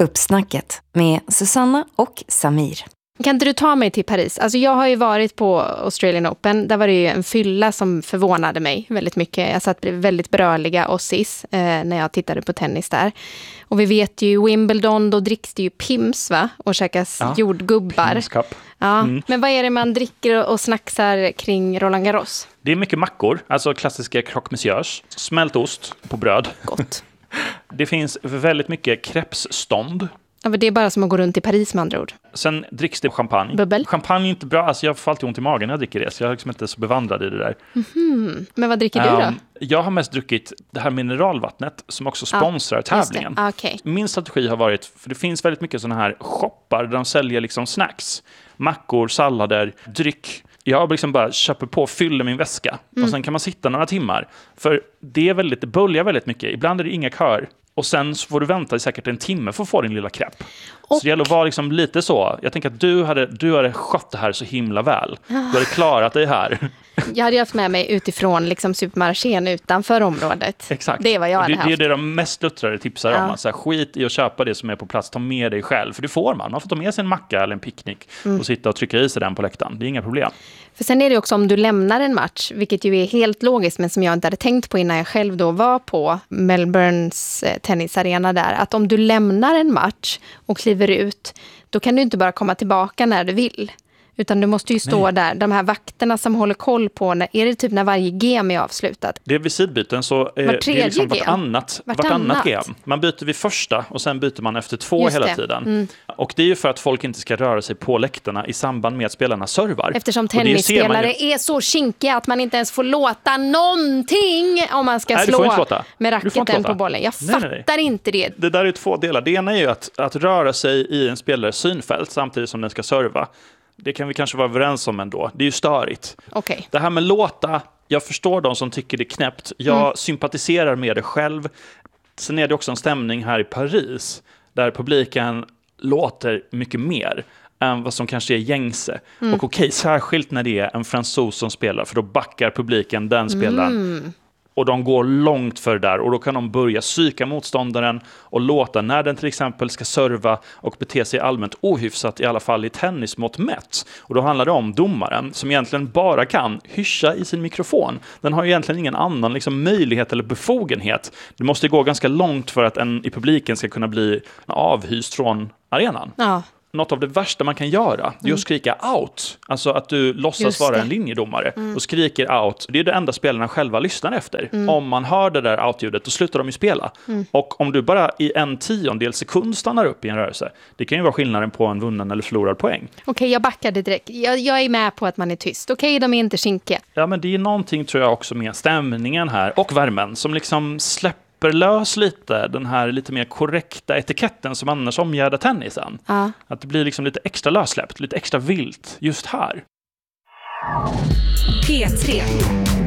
Uppsnacket med Susanna och Samir. Kan inte du ta mig till Paris? Alltså jag har ju varit på Australian Open. Där var det ju en fylla som förvånade mig väldigt mycket. Jag satt väldigt bröliga Aussies när jag tittade på tennis där. Och vi vet ju Wimbledon, då dricks det ju pims va? Och käkas jordgubbar. Ja. Men vad är det man dricker och snacksar kring Roland Garros? Det är mycket mackor, alltså klassiska croque monsieurs. Smält ost på bröd. Gott. Det finns väldigt mycket crepesstånd. Ja, det är bara som att gå runt i Paris med andra ord. Sen dricks det champagne. Bubbel. Champagne är inte bra. Alltså jag får alltid ont i magen när jag dricker det. Så jag är liksom inte så bevandrad i det där. Mm-hmm. Men vad dricker du då? Jag har mest druckit det här mineralvattnet som också sponsrar tävlingen. Okay. Min strategi har varit, för det finns väldigt mycket sådana här shoppar där de säljer liksom snacks. Mackor, sallader, dryck. Jag liksom bara köper på, fyller min väska. Och sen kan man sitta några timmar. För det böljar väldigt mycket. Ibland är det inga kör. Och sen så får du vänta i säkert en timme för att få din lilla krepp. Så det gäller att vara liksom lite så. Jag tänker att du hade skött det här så himla väl. Du hade klarat dig här. Jag hade haft med mig utifrån liksom supermarkén utanför området. Exakt. Det är vad jag hade haft. Det är det de mest luttrade tipsar om. Alltså, skit i att köpa det som är på plats. Ta med dig själv. För det får man. Man får ta med sig en macka eller en picknick. Och sitta och trycka i sig den på läktaren. Det är inga problem. För sen är det också om du lämnar en match. Vilket ju är helt logiskt. Men som jag inte hade tänkt på innan jag själv då var på Melbournes tennisarena där. Att om du lämnar en match och kliver ut. Då kan du inte bara komma tillbaka när du vill. Utan du måste ju stå där. De här vakterna som håller koll på. Är det typ när varje game är avslutat? Det är vid sidbyten så det är liksom vartannat game. Man byter vid första och sen byter man efter 2 hela tiden. Och det är ju för att folk inte ska röra sig på läktarna i samband med att spelarna servar. Eftersom tennisspelare är så kinkiga att man inte ens får låta någonting om man ska slå med racketen på bollen. Jag fattar inte det. Det där är 2 delar. Det ena är ju att röra sig i en spelares synfält samtidigt som den ska serva. Det kan vi kanske vara överens om ändå. Det är ju störigt. Okay. Det här med låta, jag förstår de som tycker det är knäppt. Jag sympatiserar med det själv. Sen är det också en stämning här i Paris där publiken låter mycket mer än vad som kanske är gängse. Och okej, särskilt när det är en fransos som spelar, för då backar publiken den spelaren. Och de går långt för det där. Och då kan de börja psyka motståndaren och låta när den till exempel ska serva och bete sig allmänt ohyfsat, i alla fall i tennismått mätt. Och då handlar det om domaren som egentligen bara kan hyscha i sin mikrofon. Den har ju egentligen ingen annan liksom möjlighet eller befogenhet. Det måste gå ganska långt för att en i publiken ska kunna bli avhyst från arenan. Ja. Något av det värsta man kan göra är att skrika out. Alltså att du låtsas vara en linjedomare och skriker out. Det är det enda spelarna själva lyssnar efter. Om man hör det där outljudet, då slutar de ju spela. Och om du bara i 1/10 sekund stannar upp i en rörelse, det kan ju vara skillnaden på en vunnen eller förlorad poäng. Okej, jag backade direkt. Jag är med på att man är tyst. Okej, de är inte kinkiga. Ja, men det är någonting tror jag också med stämningen här och värmen som liksom släpper lite den här lite mer korrekta etiketten som annars omgärdar tennisen. Att det blir liksom lite extra lössläppt, lite extra vilt just här. P3